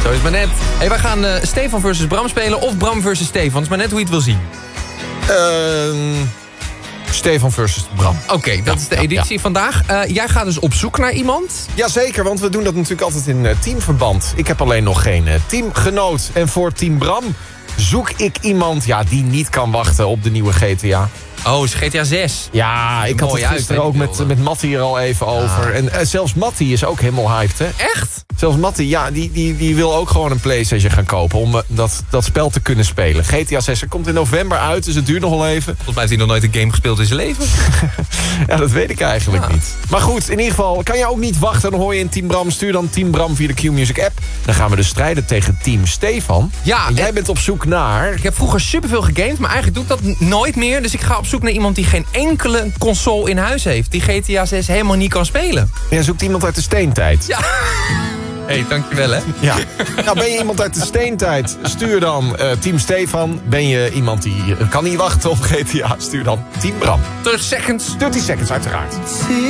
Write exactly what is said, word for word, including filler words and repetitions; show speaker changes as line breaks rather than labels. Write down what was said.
Zo is maar net. Hey, wij gaan uh, Stefan versus Bram spelen of Bram versus Stefan. Het is maar net hoe je het wil zien.
Uh, Stefan versus Bram.
Oké, okay, dat ja, is de editie ja, ja. vandaag. Uh, jij gaat dus op zoek naar iemand?
Jazeker, want we doen dat natuurlijk altijd in uh, teamverband. Ik heb alleen nog geen uh, teamgenoot. En voor Team Bram zoek ik iemand ja, die niet kan wachten op de nieuwe G T A.
Oh, is G T A zes.
Ja, ik had het gisteren ook met, met Matty hier al even ja. over. En uh, zelfs Matty is ook helemaal hyped, hè?
Echt?
Zelfs Matty, ja, die, die, die wil ook gewoon een PlayStation gaan kopen om uh, dat, dat spel te kunnen spelen. G T A zes, er komt in november uit, dus het duurt nog wel even.
Volgens mij heeft hij nog nooit een game gespeeld in zijn leven.
Ja, dat weet ik eigenlijk ja. niet. Maar goed, in ieder geval, kan jij ook niet wachten, dan hoor je in Team Bram. Stuur dan Team Bram via de Q-Music app. Dan gaan we dus strijden tegen Team Stefan.
Ja,
en jij en... bent op zoek naar...
Ik heb vroeger superveel gegamed, maar eigenlijk doe ik dat nooit meer. Dus ik ga op zoek naar iemand die geen enkele console in huis heeft. Die G T A zes helemaal niet kan spelen.
Jij zoekt iemand uit de steentijd.
Ja. Hé, hey, dankjewel hè.
Ja. Nou, ben je iemand uit de steentijd? Stuur dan uh, Team Stefan. Ben je iemand die uh, kan niet wachten op G T A? Stuur dan Team Bram.
dertig seconds.
dertig seconds uiteraard.